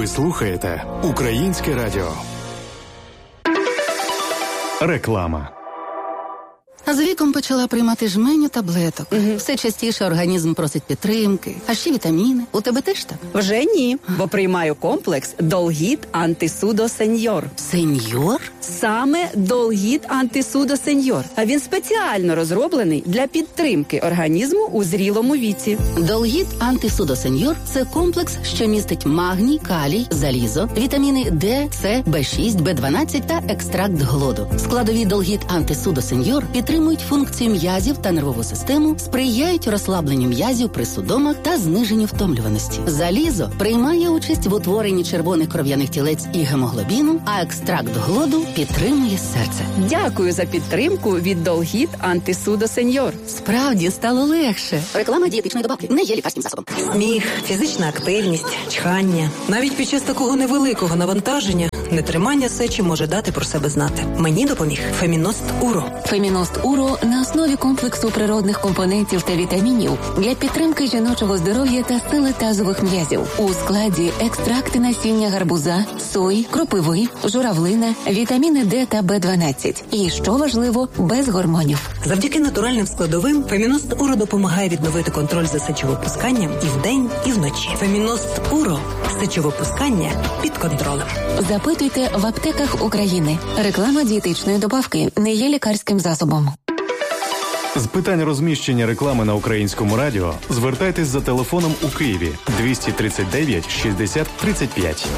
Ви слухаєте Українське радіо. Реклама. А з віком почала приймати жменю таблеток. Все частіше організм просить підтримки, а ще вітаміни. У тебе теж так? Вже ні, бо приймаю комплекс Долгіт Антисудо Сеньор. Сеньор? Саме Долгіт Антисудо Сеньор. А він спеціально розроблений для підтримки організму у зрілому віці. Долгіт Антисудо Сеньор – це комплекс, що містить магній, калій, залізо, вітаміни Д, С, Б6, Б12 та екстракт глоду. Складові Долгіт Антисудо Сеньор підтримують функцію м'язів та нервову систему, сприяють розслабленню м'язів при судомах та зниженню втомлюваності. Залізо приймає участь в утворенні червоних кров'яних тілець і гемоглобіну, а екстракт глоду підтримує серце. Дякую за підтримку від Долгіт Антисудо Сеньор. Справді стало легше. Реклама дієтичної добавки не є лікарським засобом. Сміх, фізична активність, чхання. Навіть під час такого невеликого навантаження нетримання сечі може дати про себе знати. Мені допоміг Феміност Уро. Феміност Уро на основі комплексу природних компонентів та вітамінів для підтримки жіночого здоров'я та сили тазових м'язів. У складі екстракти насіння гарбуза, сої, кропиви, журавлина, вітаміни Д та Б12. І, що важливо, без гормонів. Завдяки натуральним складовим Феміност Уро допомагає відновити контроль за сечовипусканням і вдень, і вночі. Феміност Уро. Сечовипускання під контролем. Запитуйте в аптеках України. Реклама дієтичної добавки не є лікарським засобом. З питань розміщення реклами на Українському радіо звертайтесь за телефоном у Києві 239 60 35.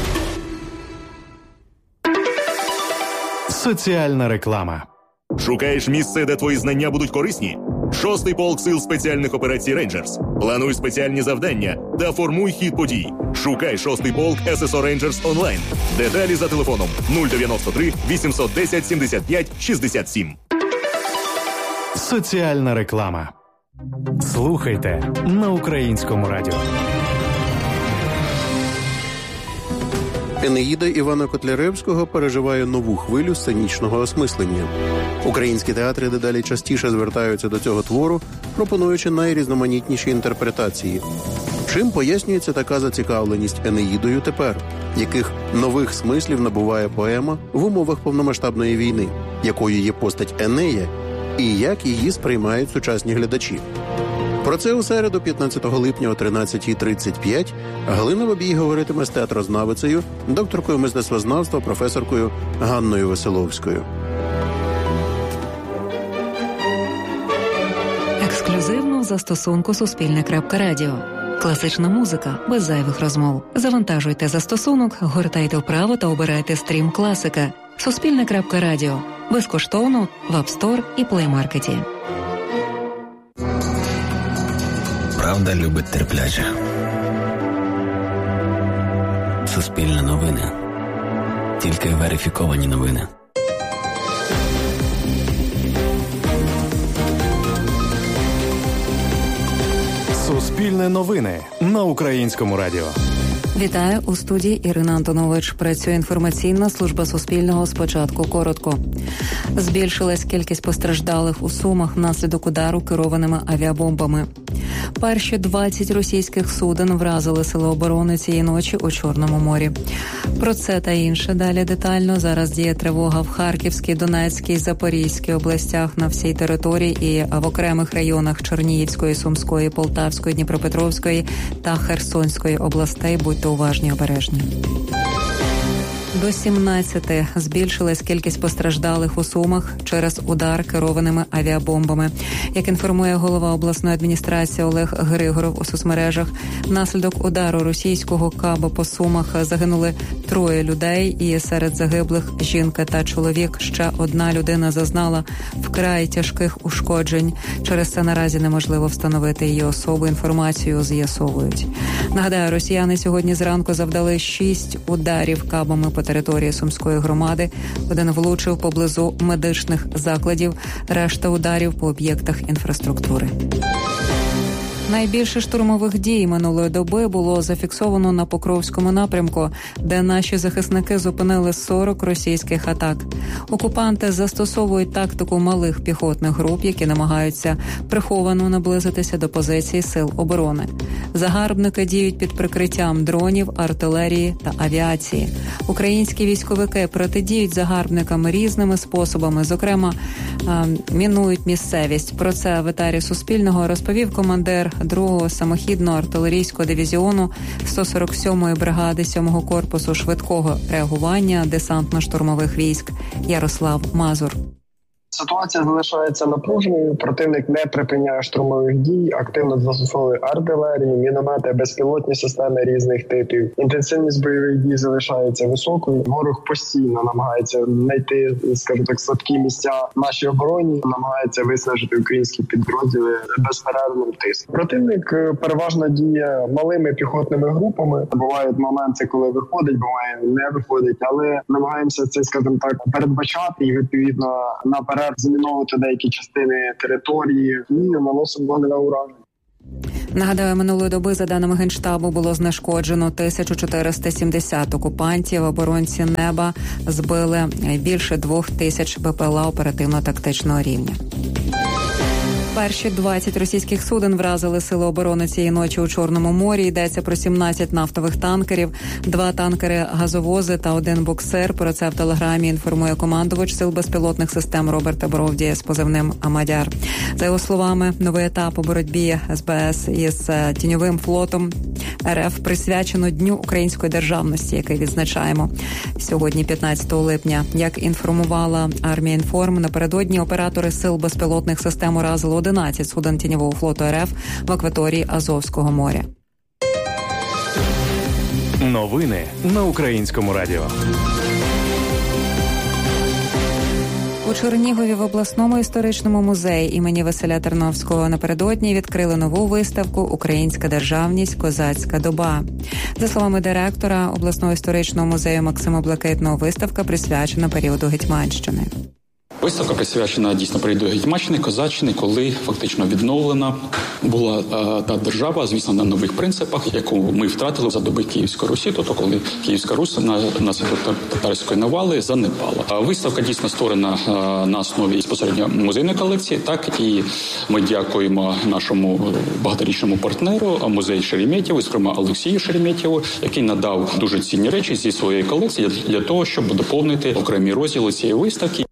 Соціальна реклама. Шукаєш місце, де твої знання будуть корисні? 6-й полк сил спеціальних операцій «Рейнджерс». Плануй спеціальні завдання та формуй хід подій. Шукай 6-й полк ССО «Рейнджерс» онлайн. Деталі за телефоном 093 810 75 67. Соціальна реклама. Слухайте на Українському радіо. Енеїда Івана Котляревського переживає нову хвилю сценічного осмислення. Українські театри дедалі частіше звертаються до цього твору, пропонуючи найрізноманітніші інтерпретації. Чим пояснюється така зацікавленість Енеїдою тепер? Яких нових смислів набуває поема в умовах повномасштабної війни? Якою є постать Енея? І як її сприймають сучасні глядачі? Про це у середу, 15 липня о 13:35 Галина Бабій говоритиме з театрознавицею, докторкою мистецтвознавства, професоркою Ганною Веселовською. Ексклюзивно в застосунку Суспільне.Радіо. Класична музика без зайвих розмов. Завантажуйте застосунок, гортайте вправо та обирайте стрім класика. Суспільне.Радіо. Безкоштовно в App Store і Play Market. Правда любить терпляче. Суспільне новини. Тільки верифіковані новини. Суспільне новини на Українському радіо. Вітаю, у студії Ірина Антонович. Працює інформаційна служба Суспільного. Спочатку коротко. Збільшилась кількість постраждалих у Сумах внаслідок удару керованими авіабомбами. Перші 20 російських суден вразили сили оборони цієї ночі у Чорному морі. Про це та інше далі детально. Зараз діє тривога в Харківській, Донецькій, Запорізькій областях на всій території і в окремих районах Чернігівської, Сумської, Полтавської, Дніпропетровської та Херсонської областей. Будьте уважні й обережні. До 17 збільшилась кількість постраждалих у Сумах через удар керованими авіабомбами. Як інформує голова обласної адміністрації Олег Григоров у соцмережах, внаслідок удару російського каба по Сумах загинули 3 людей, і серед загиблих жінка та чоловік. Ще одна людина зазнала вкрай тяжких ушкоджень. Через це наразі неможливо встановити її особу. Інформацію з'ясовують. Нагадаю, росіяни сьогодні зранку завдали 6 ударів кабами по території Сумської громади. Один влучив поблизу медичних закладів, решта ударів по об'єктах інфраструктури. Найбільше штурмових дій минулої доби було зафіксовано на Покровському напрямку, де наші захисники зупинили 40 російських атак. Окупанти застосовують тактику малих піхотних груп, які намагаються приховано наблизитися до позицій сил оборони. Загарбники діють під прикриттям дронів, артилерії та авіації. Українські військовики протидіють загарбникам різними способами, зокрема, мінують місцевість. Про це в етері Суспільного розповів командир 2-го самохідного артилерійського дивізіону 147-ї бригади 7-го корпусу швидкого реагування десантно-штурмових військ Ярослав Мазур. Ситуація залишається напруженою, противник не припиняє штурмових дій, активно застосовує артилерію, міномети, безпілотні системи різних типів. Інтенсивність бойових дій залишається високою. Ворог постійно намагається знайти, скажімо так, слабкі місця в нашій обороні, намагається виснажити українські підрозділи безперервним тиском. Противник переважно діє малими піхотними групами. Бувають моменти, коли виходить, буває не виходить, але намагаємося це, скажімо так, передбачати і відповідно наперед заміновувати деякі частини території і наносимо вогневе ураження. Нагадаю, минулої доби, за даними Генштабу, було знешкоджено 1470 окупантів. Оборонці неба збили більше 2000 БПЛА оперативно-тактичного рівня. Перші 20 російських суден вразили сили оборони цієї ночі у Чорному морі. Йдеться про 17 нафтових танкерів, 2 танкери-газовози та 1 буксир. Про це в Телеграмі інформує командувач сил безпілотних систем Роберт Бровдія з позивним «Амадяр». За його словами, новий етап у боротьбі СБС із тіньовим флотом РФ присвячено Дню української державності, який відзначаємо сьогодні, 15 липня. Як інформувала Армія Інформ, напередодні оператори сил безпілотних систем уразили 11 суден тіньового флоту РФ в акваторії Азовського моря. Новини на Українському радіо. У Чернігові в обласному історичному музеї імені Василя Терновського напередодні відкрили нову виставку «Українська державність. Козацька доба». За словами директора обласного історичного музею Максима Блакитного, виставка присвячена періоду Гетьманщини. Виставка присвячена дійсно періоду Гетьманщини, Козаччини, коли фактично відновлена була та держава, звісно, на нових принципах, яку ми втратили за доби Київської Русі, тобто коли Київська Русь наслідок татарської навали занепала. Виставка дійсно створена на основі безпосередньо музейної колекції, так і ми дякуємо нашому багаторічному партнеру, музею Шереметьєво, зокрема Олексію Шереметьєву, який надав дуже цінні речі зі своєї колекції для того, щоб доповнити окремі розділи цієї виставки.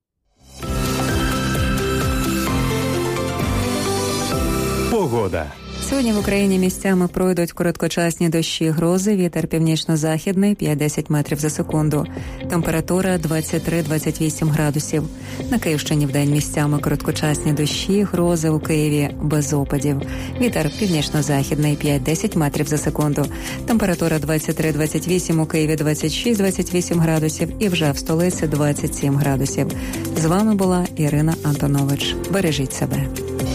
Погода. Сьогодні в Україні місцями пройдуть короткочасні дощі, грози, вітер північно-західний 5-10 метрів за секунду. Температура 23-28 градусів. На Київщині вдень місцями короткочасні дощі, грози у Києві без опадів. Вітер північно-західний 5-10 метрів за секунду. Температура 23-28, у Києві 26-28 градусів і вже в столиці 27 градусів. З вами була Ірина Антонович. Бережіть себе.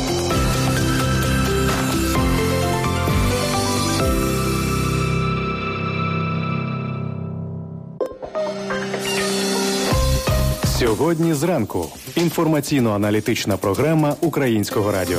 Сьогодні зранку. Інформаційно-аналітична програма Українського радіо.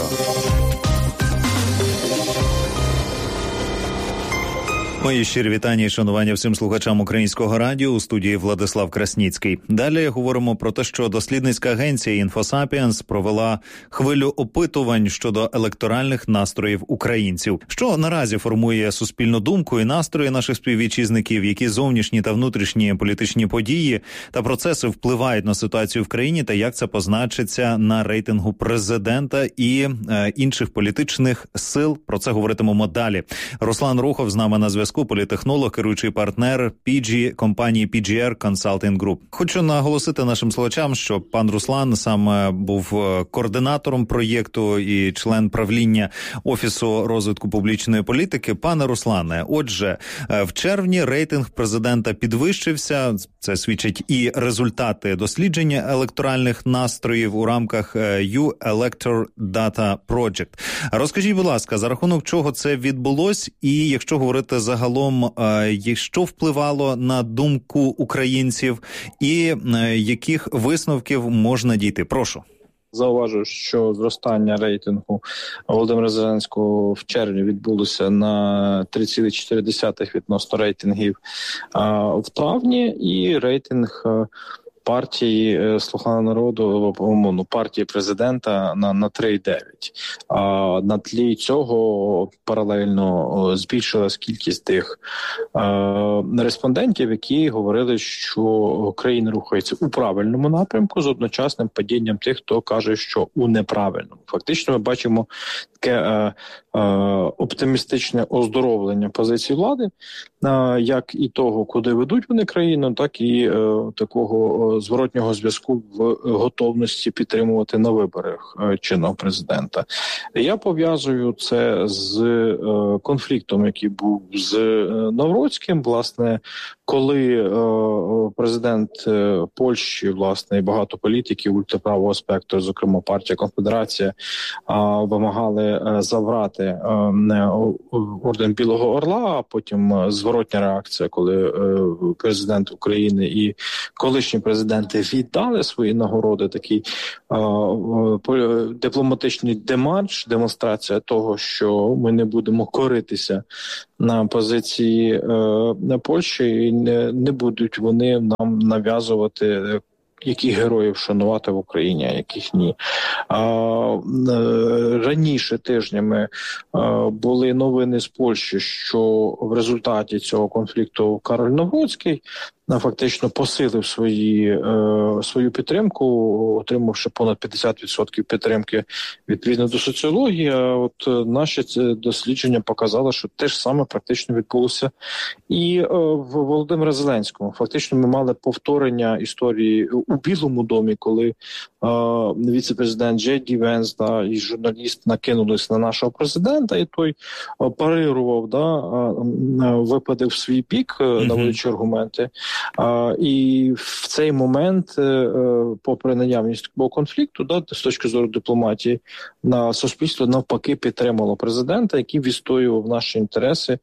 Мої щирі вітання і шанування всім слухачам Українського радіо, у студії Владислав Красніцький. Далі говоримо про те, що дослідницька агенція «Інфосапіенс» провела хвилю опитувань щодо електоральних настроїв українців. Що наразі формує суспільну думку і настрої наших співвітчизників, які зовнішні та внутрішні політичні події та процеси впливають на ситуацію в країні, та як це позначиться на рейтингу президента і інших політичних сил. Про це говоритимемо далі. Руслан Рухов з нами на зв'язку. Політехнолог, керуючий партнер компанії PGR Consulting Group. Хочу наголосити нашим слухачам, що пан Руслан сам був координатором проєкту і член правління Офісу розвитку публічної політики. Пане Руслане, отже, в червні рейтинг президента підвищився. Це свідчать і результати дослідження електоральних настроїв у рамках U-Elector Data Project. Розкажіть, будь ласка, за рахунок чого це відбулось, і якщо говорити загалом, що впливало на думку українців і яких висновків можна дійти? Прошу. Зауважу, що зростання рейтингу Володимира Зеленського в червні відбулося на 3,4 відносно рейтингів в травні, і рейтинг партії «Слуга народу», партії президента на 3,9. А на тлі цього паралельно збільшилась кількість тих респондентів, які говорили, що країна рухається у правильному напрямку з одночасним падінням тих, хто каже, що у неправильному. Фактично ми бачимо таке оптимістичне оздоровлення позицій влади, як і того, куди ведуть вони країну, так і такого зворотнього зв'язку в готовності підтримувати на виборах чинного президента. Я пов'язую це з конфліктом, який був з Навроцьким, власне, коли президент Польщі, власне, і багато політиків ультраправого спектру, зокрема партія Конфедерація, вимагали забрати орден Білого Орла, а потім зворотня реакція, коли президент України і колишні президенти віддали свої нагороди, такий дипломатичний демарш, демонстрація того, що ми не будемо коритися на позиції Польщі, і не будуть вони нам нав'язувати, яких героїв шанувати в Україні, а яких ні. Раніше тижнями були новини з Польщі, що в результаті цього конфлікту Кароль Навроцький фактично посилив свою підтримку, отримавши понад 50% підтримки відповідно до соціології. А от наші дослідження показали, що те ж саме практично відбулося і в Володимира Зеленському. Фактично ми мали повторення історії у Білому домі, коли віце-президент Джей Ді Венс і журналіст накинулись на нашого президента, і той парирував, випадив в свій бік, наводячи аргументи. І в цей момент, попри наявність такого конфлікту, з точки зору дипломатії, на суспільство навпаки підтримало президента, який відстоював наші інтереси,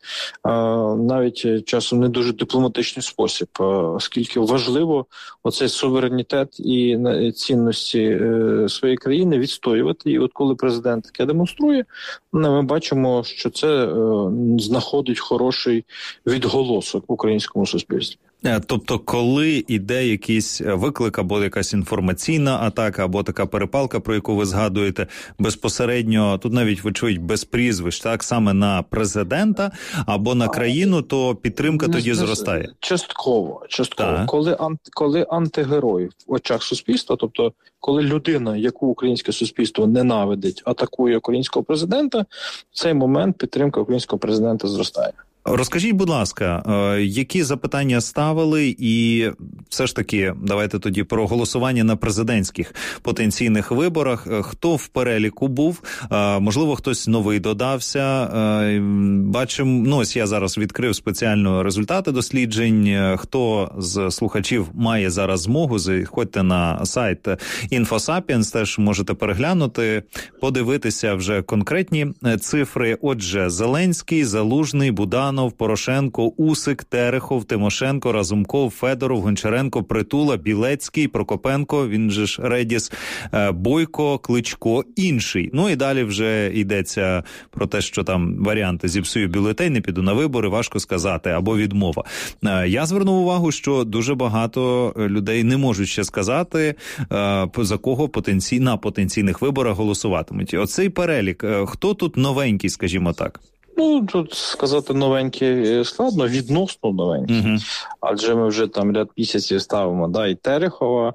навіть часом не дуже дипломатичний спосіб, оскільки важливо оцей суверенітет і цінності своєї країни відстоювати. І от коли президент таке демонструє, ми бачимо, що це знаходить хороший відголосок в українському суспільстві. Тобто, коли іде якийсь виклик або якась інформаційна атака, або така перепалка, про яку ви згадуєте, безпосередньо, тут навіть, вочевидь, без прізвищ, так, саме на президента або на країну, то підтримка тоді зростає? Частково. Коли антигерой в очах суспільства, тобто, коли людина, яку українське суспільство ненавидить, атакує українського президента, в цей момент підтримка українського президента зростає. Розкажіть, будь ласка, які запитання ставили, і все ж таки, давайте тоді про голосування на президентських потенційних виборах. Хто в переліку був? Можливо, хтось новий додався. Бачимо, ось я зараз відкрив спеціально результати досліджень. Хто з слухачів має зараз змогу, заходьте на сайт InfoSapiens, теж можете переглянути, подивитися вже конкретні цифри. Отже, Зеленський, Залужний, Буданов, Порошенко, Усик, Терехов, Тимошенко, Разумков, Федоров, Гончаренко, Притула, Білецький, Прокопенко, він же ж Редіс, Бойко, Кличко, інший. Ну і далі вже йдеться про те, що там варіанти зіпсую бюлетень, не піду на вибори, важко сказати, або відмова. Я звернув увагу, що дуже багато людей не можуть ще сказати, за кого на потенційних виборах голосуватимуть. Оцей перелік, хто тут новенький, скажімо так? Тут сказати новенький складно, відносно новенький. Адже ми вже там ряд місяців ставимо, і Терехова,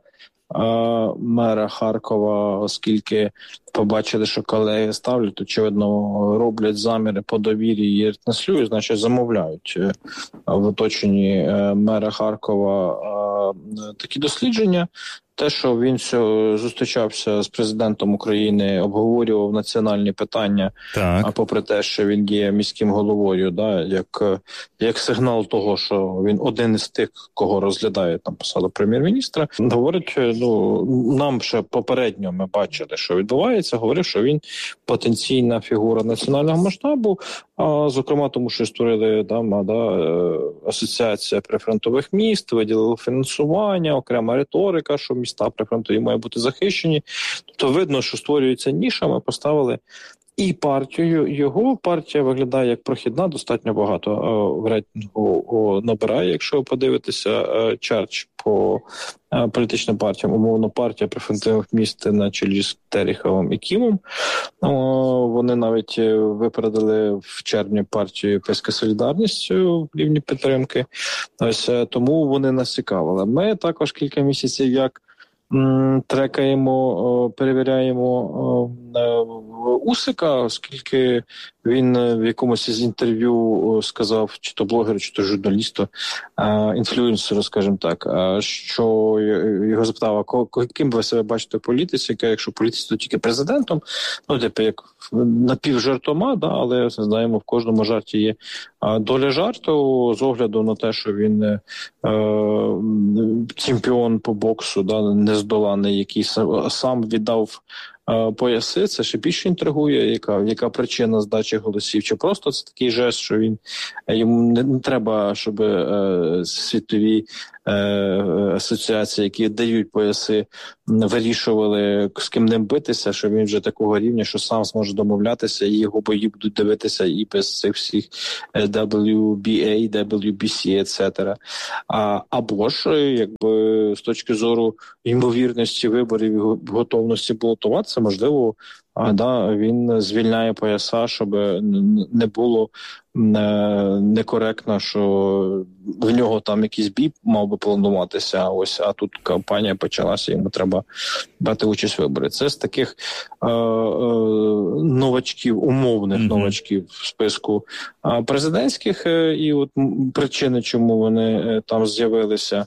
мера Харкова, оскільки побачили, що колеги ставлять, очевидно, роблять заміри по довірі і транслюють, значить замовляють в оточенні мера Харкова такі дослідження. Те, що він зустрічався з президентом України, обговорював національні питання, а попри те, що він є міським головою, як сигнал того, що він один із тих, кого розглядає там посаду прем'єр-міністра, говорить, нам ще попередньо ми бачили, що відбувається, говорив, що він потенційна фігура національного масштабу, зокрема тому, що створили асоціація прифронтових міст, виділили фінансування, планування, окрема риторика, що міста прифронтові мають бути захищені. Тобто видно, що створюється ніша, ми поставили і партію. Його партія виглядає як прохідна, достатньо багато в рейтингу набирає, якщо ви подивитеся Черч по політичним партіям, умовно партія прифронтових міст на чолі з Тереховим і Кімом. Вони навіть випередили в червні партію Європейська Солідарність в рівні підтримки. Ось тому вони нас цікавили. Ми також кілька місяців як трекаємо, перевіряємо Усика, оскільки він в якомусь із інтерв'ю сказав, чи то блогеру, чи то журналісту, інфлюенсеру, скажімо так, що його запитав, ким ви себе бачите в політиці, якщо політиці, то тільки президентом, ну, типу, як напівжартома, да, але знаємо, в кожному жарті є доля жарту, з огляду на те, що він чемпіон по боксу, да, нездоланий, який сам віддав пояси, це ще більше інтригує, яка причина здачі голосів. Чи просто це такий жест, що йому не треба, щоб світові асоціації, які дають пояси, вирішували, з ким ним битися, що він вже такого рівня, що сам зможе домовлятися, і його бої будуть дивитися і без цих всіх WBA, WBC, etc. Або ж, якби, з точки зору ймовірності виборів і готовності балотуватися, можливо, він звільняє пояса, щоб не було некоректно, що в нього там якийсь бій мав би плануватися, а тут кампанія почалася, йому треба брати участь в виборі. Це з таких новачків, умовних новачків в списку президентських, і от причини, чому вони там з'явилися.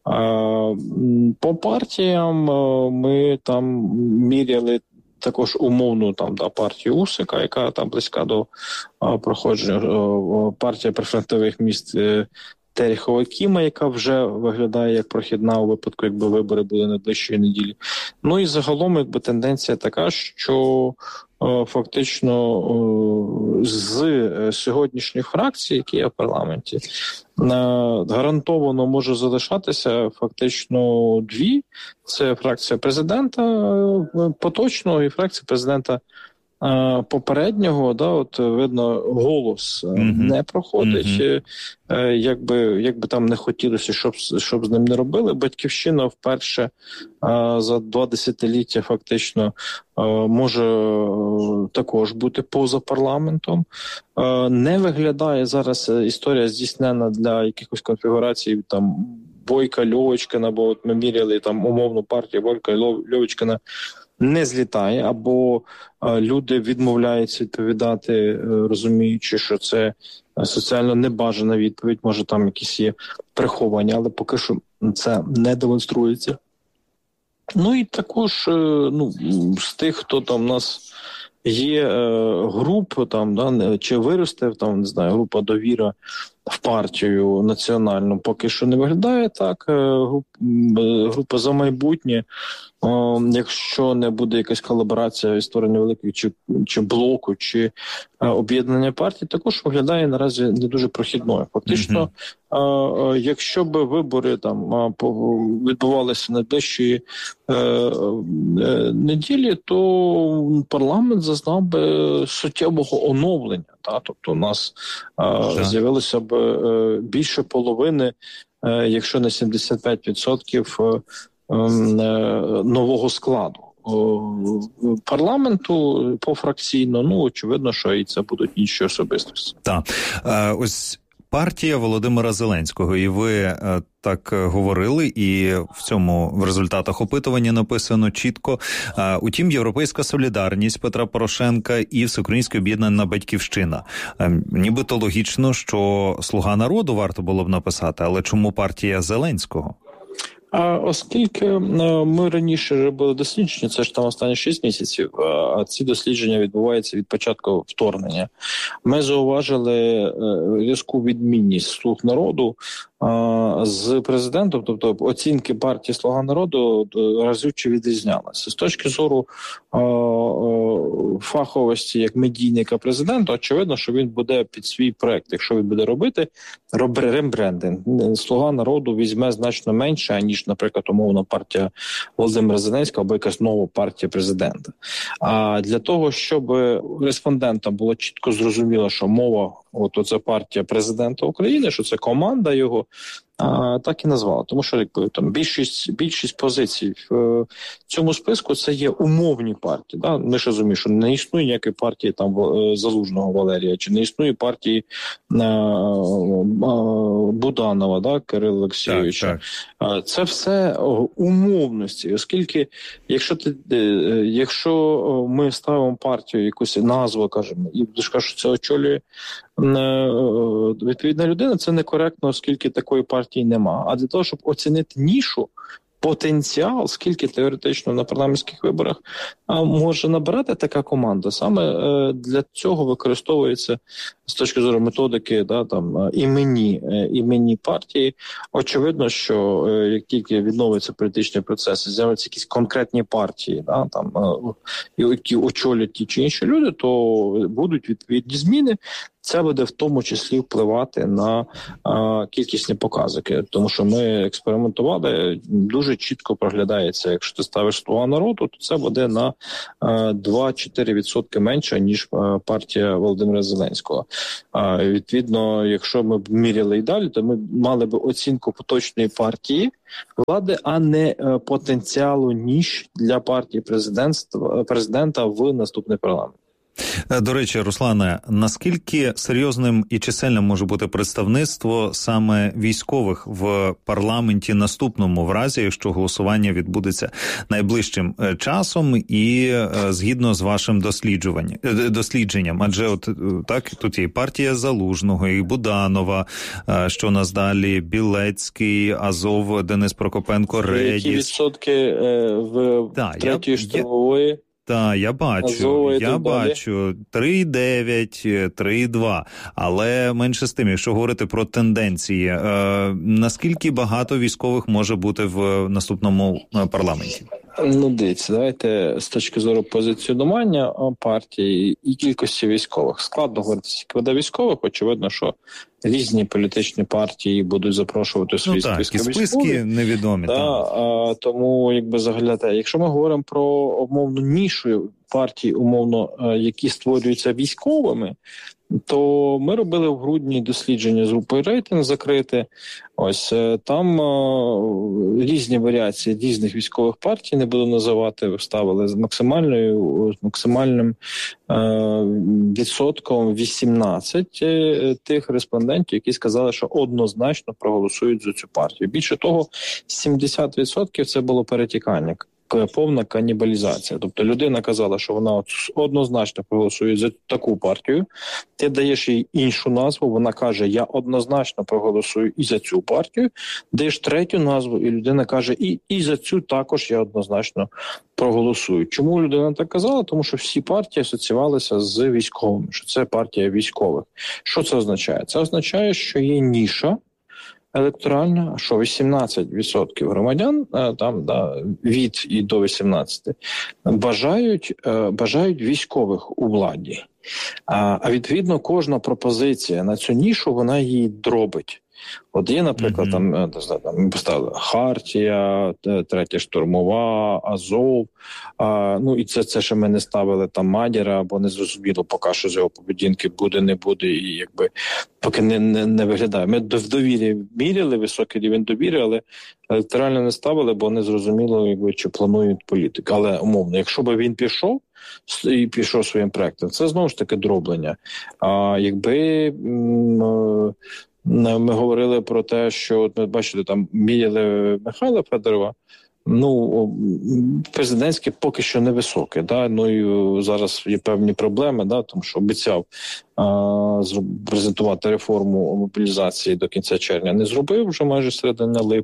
По партіям ми там міряли також умовну партію Усика, яка там близька до проходження, партія прифронтових міст Терехова Кіма, яка вже виглядає як прохідна у випадку, якби вибори були найближчої неділі. Ну і загалом, якби тенденція така, що фактично з сьогоднішніх фракцій, які є в парламенті, гарантовано може залишатися фактично дві. Це фракція президента поточного і фракція президента попереднього, от видно, голос не проходить. Якби там не хотілося, щоб з ним не робили. Батьківщина вперше за 2 десятиліття фактично може також бути поза парламентом. Не виглядає зараз історія здійснена для якихось конфігурацій там Бойка, Льовочкина, бо от ми міряли там умовну партію Бойка, Льовочкина, не злітає, або люди відмовляються відповідати, розуміючи, що це соціально небажана відповідь, може там якісь є приховані, але поки що це не демонструється. Ну і також з тих, хто там у нас є група, чи виросте, не знаю, група «Довіра» в партію національну, поки що не виглядає так. Група «За майбутнє», якщо не буде якась колаборація і створення великих чи блоку, чи об'єднання партій, також виглядає наразі не дуже прохідною. Фактично, якщо б вибори відбувалися найближчої неділі, то парламент зазнав би суттєвого оновлення. Тобто у нас з'явилося б більше половини, якщо не 75% нового складу парламенту пофракційно. Очевидно, що і це будуть інші особистості. Так. Ось партія Володимира Зеленського, і ви так говорили, і в результатах опитування написано чітко. Утім, Європейська солідарність Петра Порошенка і Всеукраїнська об'єднана Батьківщина. Нібито логічно, що «Слуга народу» варто було б написати, але чому партія Зеленського? Оскільки ми раніше робили дослідження, це ж там останні 6 місяців, а ці дослідження відбуваються від початку вторгнення. Ми зауважили різку відмінність «Слуг народу» з президентом, тобто оцінки партії «Слуга народу» разюче відрізнялися. З точки зору фаховості як медійника президента, очевидно, що він буде під свій проект, якщо він буде робити рембрендинг. «Слуга народу» візьме значно менше, ніж, наприклад, умовно партія Володимира Зеленського або якась нова партія президента. А для того, щоб респондентам було чітко зрозуміло, що мова от оце партія президента України, що це команда його, так і назвала. Тому що там більшість позицій в цьому списку це є умовні партії. Да? Ми ж розуміємо, що не існує ніякої партії там Залужного Валерія, чи не існує партії Буданова, да? Кирила Олексійовича. Так. Це все умовності, оскільки якщо ми ставимо партію, якусь назву, кажемо, і кажуть, що це очолює відповідна людина, це некоректно, оскільки такої партії нема. А для того, щоб оцінити нішу, потенціал, скільки теоретично на парламентських виборах може набирати така команда, саме для цього використовується з точки зору методики, да, там, імені партії. Очевидно, що як тільки відновиться політичний процес, з'являться якісь конкретні партії, да, там, які очолять ті чи інші люди, то будуть відповідні зміни. Це буде в тому числі впливати на кількісні показники, тому що ми експериментували, дуже чітко проглядається, якщо ти ставиш «Слуга народу», то це буде на 2-4% менше, ніж партія Володимира Зеленського. Відповідно, якщо ми б міряли і далі, то ми мали б оцінку поточної партії влади, а не потенціалу ніж для партії президента в наступний парламент. До речі, Руслане, наскільки серйозним і чисельним може бути представництво саме військових в парламенті наступному, в разі, якщо голосування відбудеться найближчим часом і згідно з вашим дослідженням? Адже от так, тут є і партія Залужного, і Буданова, що у нас далі, Білецький, Азов, Денис Прокопенко, Редіс. Які відсотки в третьої штурмової? Так, я бачу 3,9, 3,2, але менше з тим, якщо говорити про тенденції, наскільки багато військових може бути в наступному парламенті? Ну, дивіться, давайте з точки зору позиціонування партії і кількості військових. Складно говорити, скільки буде військових, очевидно, що різні політичні партії будуть запрошувати свої списки невідомі. Тому, якби заглядати. Якщо ми говоримо про умовну нішу партій, умовно, які створюються військовими, то ми робили в грудні дослідження з групою «Рейтинг» закрите. Ось там різні варіації різних військових партій, не буду називати, ставили з максимальним відсотком 18 тих респондентів, які сказали, що однозначно проголосують за цю партію. Більше того, 70% це було перетікання. Повна канібалізація. Тобто людина казала, що вона однозначно проголосує за таку партію, ти даєш їй іншу назву, вона каже, я однозначно проголосую і за цю партію, даєш третю назву, і людина каже, і за цю також я однозначно проголосую. Чому людина так казала? Тому що всі партії асоціювалися з військовими, що це партія військових. Що це означає? Це означає, що є ніша електоральна, що 18% громадян, там від і до 18, бажають військових у владі. А відповідно кожна пропозиція на цю нішу, вона її дробить. От є, наприклад, там ми поставили Хартія, Третя штурмова, Азов, ну і це ще ми не ставили там Мадяра, бо не зрозуміло поки що з його поведінки буде, не буде, і якби поки не виглядає. Ми в довірі міряли, високий рівень довіри, але електорально не ставили, бо не зрозуміло, якби, чи планують політику. Але умовно, якщо б він пішов своїм проектом, це знову ж таки дроблення. А якби ми говорили про те, що, бачите, там міряли Михайла Федорова, ну, президентське поки що невисоке, да? Ну і зараз є певні проблеми, да? Тому що обіцяв презентувати реформу мобілізації до кінця червня, не зробив, вже майже середина липня.